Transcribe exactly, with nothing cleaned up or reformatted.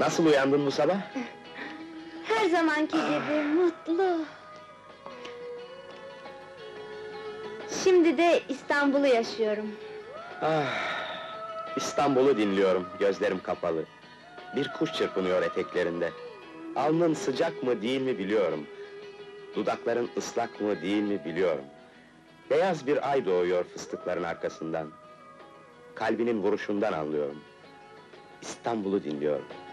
Nasıl uyandın bu sabah? Her zamanki gibi mutlu. Şimdi de İstanbul'u yaşıyorum. Ah, İstanbul'u dinliyorum, gözlerim kapalı. Bir kuş çırpınıyor eteklerinde. Alnın sıcak mı değil mi biliyorum. Dudakların ıslak mı değil mi biliyorum. Beyaz bir ay doğuyor fıstıkların arkasından. Kalbinin vuruşundan anlıyorum. İstanbul'u dinliyorum.